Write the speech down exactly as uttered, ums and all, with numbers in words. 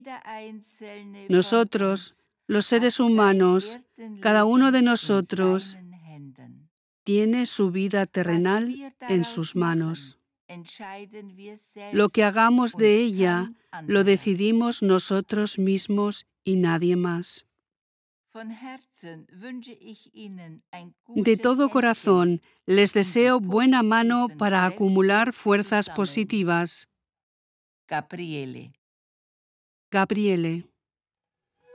Nosotros, los seres humanos, cada uno de nosotros, tiene su vida terrenal en sus manos. Lo que hagamos de ella lo decidimos nosotros mismos y nadie más. De todo corazón, les deseo buena mano para acumular fuerzas positivas. Gabriele. Gabriele.